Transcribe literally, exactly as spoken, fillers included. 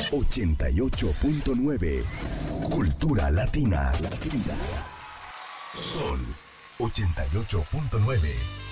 ochenta y ocho punto nueve. Cultura Latina. Latina. Sol ochenta y ocho punto nueve.